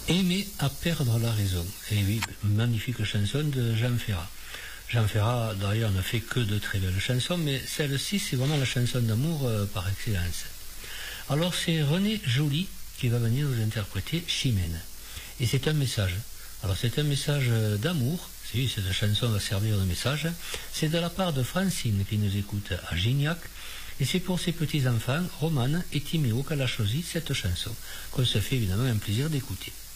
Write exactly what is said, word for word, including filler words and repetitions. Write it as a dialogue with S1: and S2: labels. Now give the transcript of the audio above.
S1: Aimer à perdre la raison. Et oui, magnifique chanson de Jean Ferrat. Jean Ferrat, d'ailleurs, ne fait que de très belles chansons, mais celle-ci, c'est vraiment la chanson d'amour euh, par excellence. Alors, c'est René Joly qui va venir nous interpréter Chimène. Et c'est un message. Alors, c'est un message d'amour. Oui, cette chanson va servir de message. C'est de la part de Francine qui nous écoute à Gignac. Et c'est pour ses petits-enfants, Romane et Timéo, qu'elle a choisi cette chanson, qu'on se fait évidemment un plaisir d'écouter.